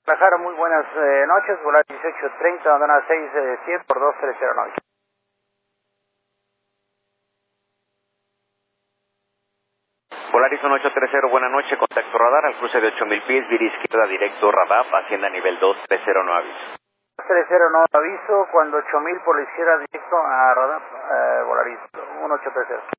Guadalajara, muy buenas noches, volar 1830, Andana 67 por 2309. Volaris 1830, buena noche, contacto radar al cruce de 8000 pies, vía izquierda directo Radap, hacienda nivel 230 aviso. 309 aviso, cuando 8000 por la izquierda directo a Radap, Volaris 1830.